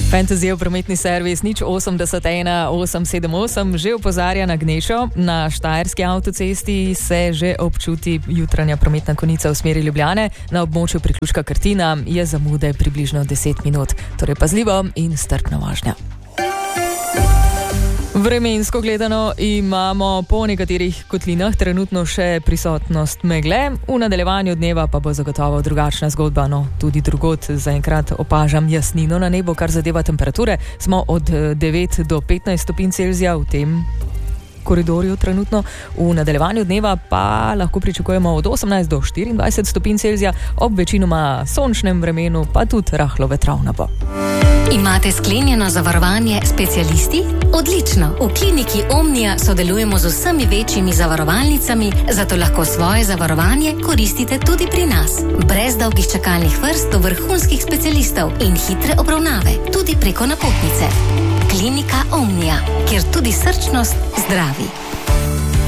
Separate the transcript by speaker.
Speaker 1: Fantasyjev prometni servis 0801 878 že opozarja na gnečo. Na Štajerski avtocesti se že občuti jutranja prometna konica v smeri Ljubljane. Na območju priključka Krtina je zamude približno 10 minut. Torej pazljivo in strpna vožnja. Vremensko gledano imamo po nekaterih kotlinah trenutno še prisotnost megle, v nadaljevanju dneva pa bo zagotovo drugačna zgodba, no tudi drugod zaenkrat opažam jasnino na nebu, kar zadeva temperature. Smo od 9 do 15 stopinj Celzija v tem koridorju trenutno, v nadaljevanju dneva pa lahko pričakujemo od 18 do 24 stopinj Celzija, ob večinoma sončnem vremenu pa tudi rahlo vetrovno bo.
Speaker 2: Imate sklenjeno zavarovanje specialisti? Odlično! V kliniki Omnia sodelujemo z vsemi večjimi zavarovalnicami, zato lahko svoje zavarovanje koristite tudi pri nas. Brez dolgih čakalnih vrst do vrhunskih specialistov in hitre obravnave, tudi preko napotnice. Klinika Omnia, kjer tudi srčnost zdravi.